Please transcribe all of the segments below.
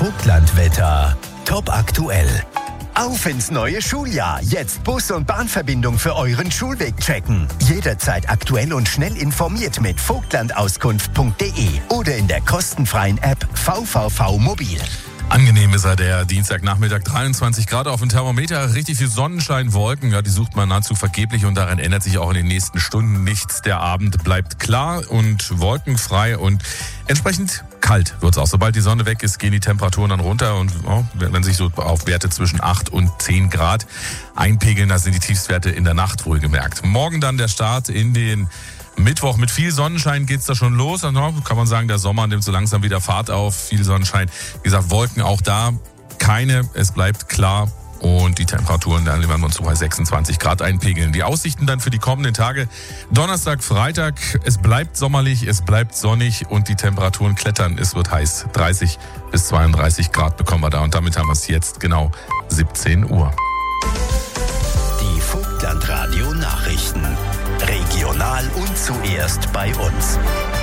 Vogtlandwetter. Top aktuell. Auf ins neue Schuljahr. Jetzt Bus- und Bahnverbindung für euren Schulweg checken. Jederzeit aktuell und schnell informiert mit vogtlandauskunft.de oder in der kostenfreien App VVV Mobil. Angenehm ist der Dienstagnachmittag, 23 Grad auf dem Thermometer, richtig viel Sonnenschein, Wolken, ja, die sucht man nahezu vergeblich und daran ändert sich auch in den nächsten Stunden nichts. Der Abend bleibt klar und wolkenfrei und entsprechend kalt wird's auch. Sobald die Sonne weg ist, gehen die Temperaturen dann runter und wenn sich so auf Werte zwischen 8 und 10 Grad einpegeln, das sind die Tiefstwerte in der Nacht wohlgemerkt. Morgen dann der Start in den Mittwoch. Mit viel Sonnenschein geht's da schon los. Also kann man sagen, der Sommer nimmt so langsam wieder Fahrt auf. Viel Sonnenschein. Wie gesagt, Wolken auch da. Keine. Es bleibt klar. Und die Temperaturen, dann werden wir uns so bei 26 Grad einpegeln. Die Aussichten dann für die kommenden Tage. Donnerstag, Freitag. Es bleibt sommerlich, es bleibt sonnig und die Temperaturen klettern. Es wird heiß. 30 bis 32 Grad bekommen wir da. Und damit haben wir es jetzt genau 17 Uhr. Die Vogtlandradio Nachrichten. Regional und zuerst bei uns.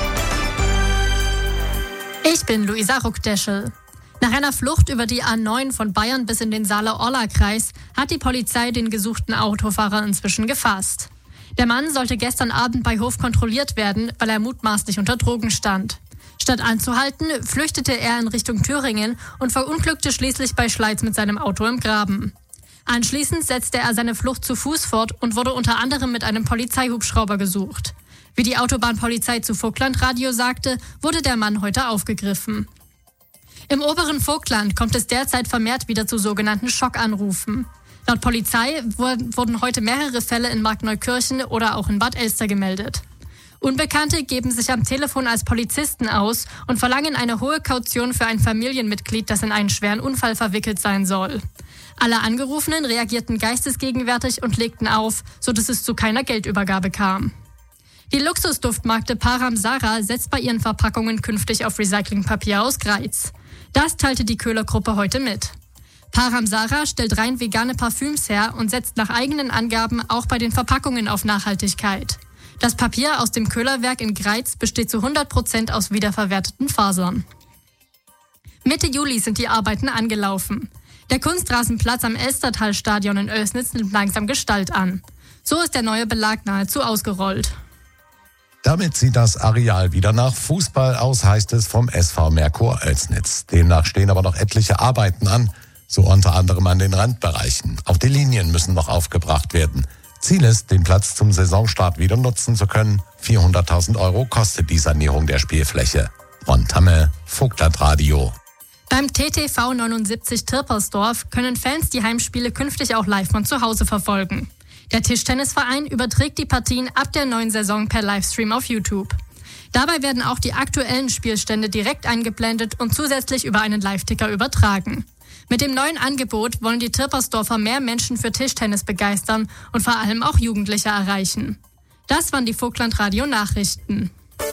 Ich bin Luisa Ruckdeschel. Nach einer Flucht über die A9 von Bayern bis in den Saale-Orla-Kreis hat die Polizei den gesuchten Autofahrer inzwischen gefasst. Der Mann sollte gestern Abend bei Hof kontrolliert werden, weil er mutmaßlich unter Drogen stand. Statt anzuhalten, flüchtete er in Richtung Thüringen und verunglückte schließlich bei Schleiz mit seinem Auto im Graben. Anschließend setzte er seine Flucht zu Fuß fort und wurde unter anderem mit einem Polizeihubschrauber gesucht. Wie die Autobahnpolizei zu Vogtlandradio sagte, wurde der Mann heute aufgegriffen. Im oberen Vogtland kommt es derzeit vermehrt wieder zu sogenannten Schockanrufen. Laut Polizei wurden heute mehrere Fälle in Markneukirchen oder auch in Bad Elster gemeldet. Unbekannte geben sich am Telefon als Polizisten aus und verlangen eine hohe Kaution für ein Familienmitglied, das in einen schweren Unfall verwickelt sein soll. Alle Angerufenen reagierten geistesgegenwärtig und legten auf, sodass es zu keiner Geldübergabe kam. Die Luxusduftmarke Param Sara setzt bei ihren Verpackungen künftig auf Recyclingpapier aus Greiz. Das teilte die Köhler-Gruppe heute mit. Param Sara stellt rein vegane Parfüms her und setzt nach eigenen Angaben auch bei den Verpackungen auf Nachhaltigkeit. Das Papier aus dem Köhlerwerk in Greiz besteht zu 100% aus wiederverwerteten Fasern. Mitte Juli sind die Arbeiten angelaufen. Der Kunstrasenplatz am Elstertal-Stadion in Oelsnitz nimmt langsam Gestalt an. So ist der neue Belag nahezu ausgerollt. Damit sieht das Areal wieder nach Fußball aus, heißt es vom SV Merkur Oelsnitz. Demnach stehen aber noch etliche Arbeiten an, so unter anderem an den Randbereichen. Auch die Linien müssen noch aufgebracht werden. Ziel ist, den Platz zum Saisonstart wieder nutzen zu können. 400.000 € kostet die Sanierung der Spielfläche. Von Tamme, Vogtlandradio. Beim TTV 79 Tirpersdorf können Fans die Heimspiele künftig auch live von zu Hause verfolgen. Der Tischtennisverein überträgt die Partien ab der neuen Saison per Livestream auf YouTube. Dabei werden auch die aktuellen Spielstände direkt eingeblendet und zusätzlich über einen Live-Ticker übertragen. Mit dem neuen Angebot wollen die Tirpersdorfer mehr Menschen für Tischtennis begeistern und vor allem auch Jugendliche erreichen. Das waren die Vogtlandradio Nachrichten.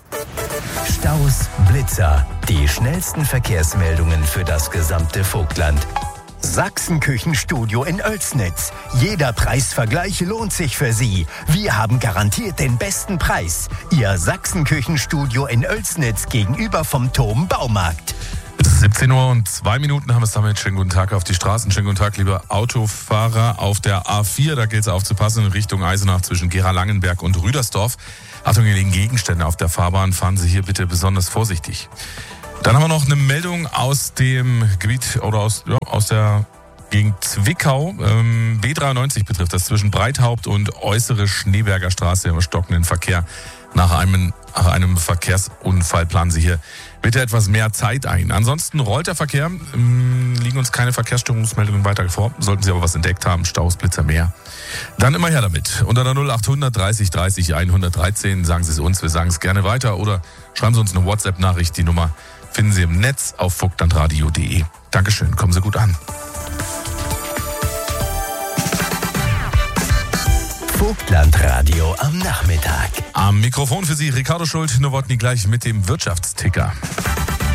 Staus, Blitzer, die schnellsten Verkehrsmeldungen für das gesamte Vogtland. Sachsenküchenstudio in Oelsnitz. Jeder Preisvergleich lohnt sich für Sie. Wir haben garantiert den besten Preis. Ihr Sachsenküchenstudio in Oelsnitz gegenüber vom Tom Baumarkt. Es ist 17 Uhr und 2 Minuten haben wir es damit. Schönen guten Tag auf die Straßen. Schönen guten Tag, liebe Autofahrer auf der A4. Da gilt es aufzupassen in Richtung Eisenach zwischen Gera-Langenberg und Rüdersdorf. Achtung, ihr liegen Gegenstände auf der Fahrbahn. Fahren Sie hier bitte besonders vorsichtig. Dann haben wir noch eine Meldung aus dem Gebiet oder aus der Gegend Zwickau. B93 betrifft das zwischen Breithaupt und Äußere Schneeberger Straße im stockenden Verkehr. Nach einem Verkehrsunfall planen Sie hier bitte etwas mehr Zeit ein. Ansonsten rollt der Verkehr, liegen uns keine Verkehrsstörungsmeldungen weiter vor. Sollten Sie aber was entdeckt haben, Staus, Blitzer, mehr, dann immer her damit. Unter der 0800 30 30 113 sagen Sie es uns, wir sagen es gerne weiter oder schreiben Sie uns eine WhatsApp-Nachricht. Die Nummer finden Sie im Netz auf vogtlandradio.de. Dankeschön, kommen Sie gut an. Vogtlandradio am Nachmittag. Am Mikrofon für Sie Ricardo Schult, Nowotny gleich mit dem Wirtschaftsticker.